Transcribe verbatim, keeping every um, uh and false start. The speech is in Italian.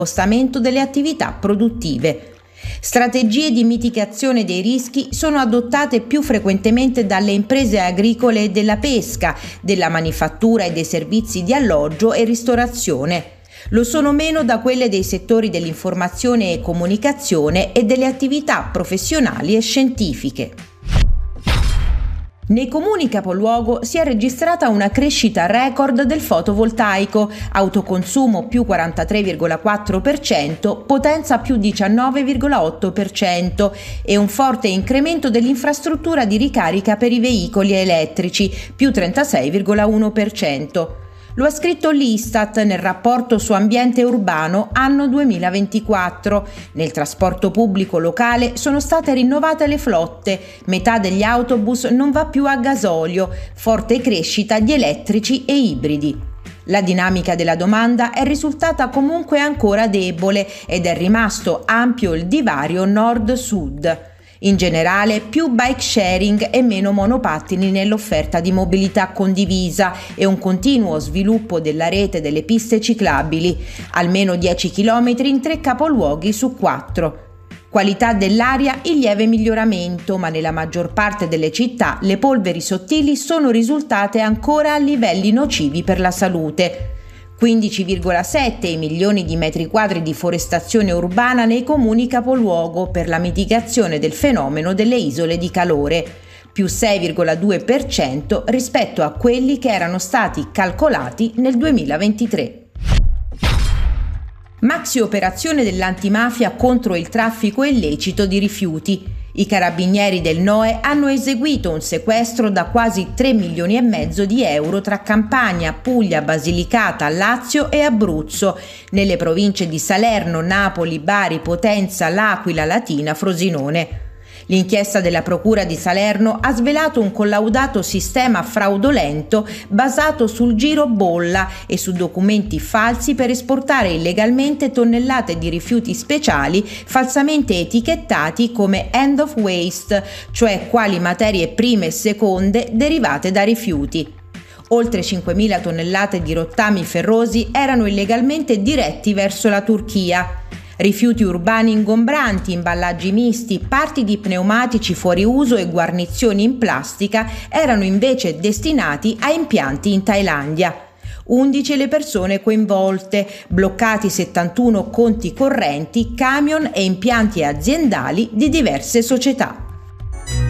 spostamento delle attività produttive. Strategie di mitigazione dei rischi sono adottate più frequentemente dalle imprese agricole e della pesca, della manifattura e dei servizi di alloggio e ristorazione. Lo sono meno da quelle dei settori dell'informazione e comunicazione e delle attività professionali e scientifiche. Nei comuni capoluogo si è registrata una crescita record del fotovoltaico, autoconsumo più quarantatré virgola quattro per cento, potenza più diciannove virgola otto per cento e un forte incremento dell'infrastruttura di ricarica per i veicoli elettrici, più trentasei virgola uno per cento. Lo ha scritto l'Istat nel rapporto su ambiente urbano anno duemilaventiquattro. Nel trasporto pubblico locale sono state rinnovate le flotte, metà degli autobus non va più a gasolio, forte crescita di elettrici e ibridi. La dinamica della domanda è risultata comunque ancora debole ed è rimasto ampio il divario nord-sud. In generale, più bike sharing e meno monopattini nell'offerta di mobilità condivisa e un continuo sviluppo della rete delle piste ciclabili, almeno dieci chilometri in tre capoluoghi su quattro. Qualità dell'aria in lieve miglioramento, ma nella maggior parte delle città le polveri sottili sono risultate ancora a livelli nocivi per la salute. quindici virgola sette milioni di metri quadri di forestazione urbana nei comuni capoluogo per la mitigazione del fenomeno delle isole di calore, più sei virgola due per cento rispetto a quelli che erano stati calcolati nel duemilaventitré. Maxi operazione dell'antimafia contro il traffico illecito di rifiuti. I carabinieri del N O E hanno eseguito un sequestro da quasi tre milioni e mezzo di euro tra Campania, Puglia, Basilicata, Lazio e Abruzzo, nelle province di Salerno, Napoli, Bari, Potenza, L'Aquila, Latina, Frosinone. L'inchiesta della Procura di Salerno ha svelato un collaudato sistema fraudolento basato sul giro bolla e su documenti falsi per esportare illegalmente tonnellate di rifiuti speciali falsamente etichettati come end of waste, cioè quali materie prime e seconde derivate da rifiuti. Oltre cinquemila tonnellate di rottami ferrosi erano illegalmente diretti verso la Turchia. Rifiuti urbani ingombranti, imballaggi misti, parti di pneumatici fuori uso e guarnizioni in plastica erano invece destinati a impianti in Thailandia. undici le persone coinvolte, bloccati settantuno conti correnti, camion e impianti aziendali di diverse società.